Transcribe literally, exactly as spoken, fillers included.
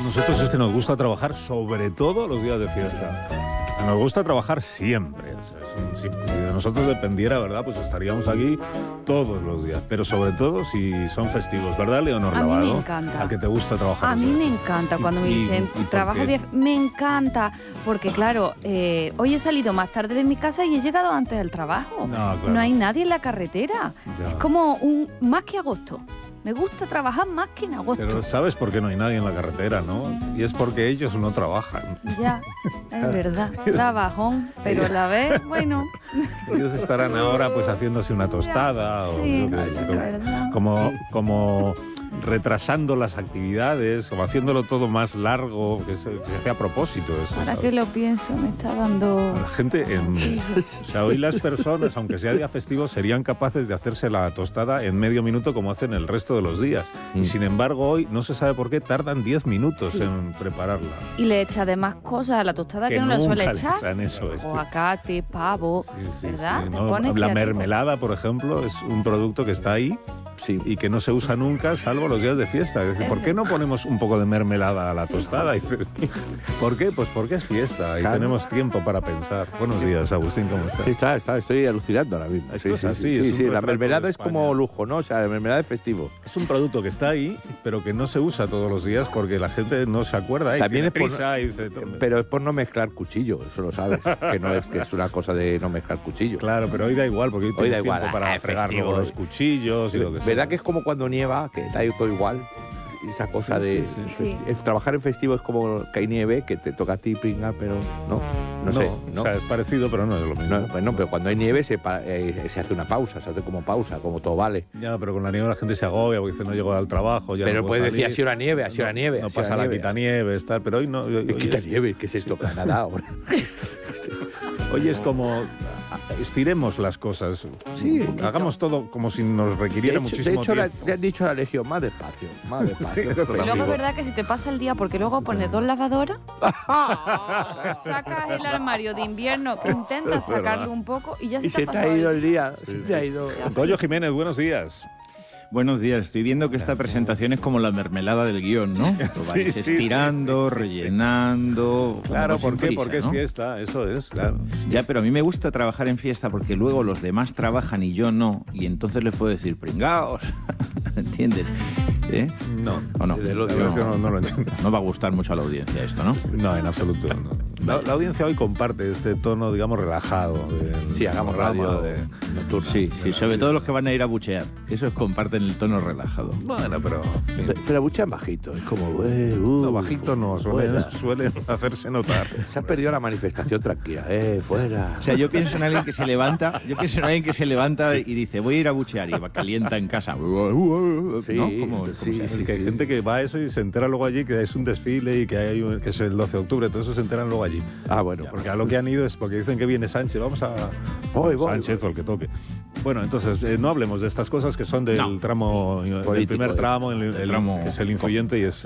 nosotros es que nos gusta trabajar sobre todo los días de fiesta. Nos gusta trabajar siempre. O sea, es un, si, si de nosotros dependiera, ¿verdad? Pues estaríamos aquí todos los días. Pero sobre todo si son festivos, ¿verdad, Leonor A mí Lavado? me encanta. ¿A que te gusta trabajar? A mí me encanta cuando me ¿Y- dicen y- y por trabajo qué? diez. Me encanta, porque claro, eh, hoy he salido más tarde de mi casa y he llegado antes del trabajo. No, claro. hay nadie en la carretera. Ya. Es como un más que agosto. Me gusta trabajar más que en agosto. Pero ¿sabes por qué no hay nadie en la carretera, no? Y es porque ellos no trabajan. Ya, es verdad. Trabajón, pero a la vez, bueno. Ellos estarán ahora pues haciéndose una tostada o Sí, yo qué es sé, verdad. como, como retrasando las actividades o haciéndolo todo más largo, que se, que se hace a propósito eso. Ahora ¿sabes? que lo pienso, me está dando... La gente, en, o sea, hoy las personas, aunque sea día festivo, serían capaces de hacerse la tostada en medio minuto como hacen el resto de los días. Mm. Y sin embargo, hoy no se sabe por qué tardan diez minutos Sí. en prepararla. Y le echa además cosas a la tostada que, no le nunca suele le echar. echan, eso es. Aguacate, pavo, Sí, sí, ¿verdad? sí, Te ¿no? pones La creativo. mermelada, por ejemplo, es un producto que está ahí Sí. y que no se usa nunca, salvo los días de fiesta. Es decir, Es ¿por qué no ponemos un poco de mermelada a la Sí, tostada? sí, Y dices, ¿por qué? Pues porque es fiesta y Claro. tenemos tiempo para pensar. Buenos días, Agustín, ¿cómo estás? Sí, está, está, estoy alucinando ahora mismo. Es Sí, cosa sí, así, sí, es sí, un sí, la retrato mermelada de es como España. lujo, ¿no? O sea, la mermelada es festivo. Es un producto que está ahí, pero que no se usa todos los días porque la gente no se acuerda. Y También tiene es por- prisa y dice, Pero es por no mezclar cuchillo, eso lo sabes. Que no es que es una cosa de no mezclar cuchillo. claro, pero hoy da igual porque hoy, Hoy da tienes igual, tiempo ah, para es fregar festivo luego los hoy. cuchillos y lo que sea. ¿Verdad que es como cuando nieva, que da todo igual? Esa cosa Sí, de... sí, sí. Sí. es- trabajar en festivo es como que hay nieve, que te toca a ti pringar, pero no, no, sé. ¿no? O sea, es parecido, pero no es lo mismo. No, pues no, pero cuando hay nieve se, pa- eh, se hace una pausa, se hace como pausa, como todo vale. Ya, pero con la nieve la gente se agobia porque dice no llego al trabajo. Ya Pero no puedo puedes decir, salir. ha sido la nieve, ha sido la nieve. No ha sido pasa la nieve. quitanieves, tal, pero hoy no. Hoy, hoy Quita es, nieve, ¿qué es esto? Canadá ahora. hoy es como estiremos las cosas. Sí, hagamos todo como si nos requiriera De hecho, muchísimo de hecho la- tiempo. le han dicho a la Legión, más despacio, más despacio. Sí, esto es pero Y luego festivo. es verdad que si te pasa el día, porque luego pones dos lavadoras, sacas el armario de invierno, que intentas es verdad. sacarlo un poco y ya se Y te ha se te ha pasado ido el el día, se te ha ido. Goyo Jiménez, buenos días. Buenos días, estoy viendo que esta presentación es como la mermelada del guión, ¿no? Lo Sí, vais sí, sí, estirando, sí, sí, sí. rellenando... Claro, vamos sin ¿por qué? prisa, Porque es ¿no? fiesta, eso es, claro. Ya, pero a mí me gusta trabajar en fiesta porque luego los demás trabajan y yo no, y entonces les puedo decir, pringaos, ¿entiendes? ¿Eh? No, ¿O no? la verdad es que no, no lo entiendo. No va a gustar mucho a la audiencia esto, ¿no? No, en absoluto. no. La, la audiencia hoy comparte este tono, digamos, relajado. Del Sí, hagamos programa radio de- nocturna. Sí, sí, sobre todo los que van a ir a buchear. Esos comparten el tono relajado. Bueno, pero... Pe- Pero buchean bajito, es como... eh, uh, No, bajito no, suelen, fuera. suelen hacerse notar. Se ha perdido la manifestación tranquila, eh, fuera. O sea, yo pienso en alguien que se levanta, yo pienso en alguien que se levanta y dice, voy a ir a buchear y va calienta en casa. ¿No? Sí, ¿Cómo- sí, cómo se hace? Es que hay gente que va a eso y se entera luego allí que es un desfile y que, hay un- que es el doce de octubre, todo eso se enteran luego allí. Ah, bueno, Porque a lo que han ido es porque dicen que viene Sánchez, vamos a... Voy, voy, Sánchez o el que toque. Bueno, entonces, eh, no hablemos de estas cosas que son del No. tramo, del Político, primer eh. tramo, el, el- Tramo que es el influyente y es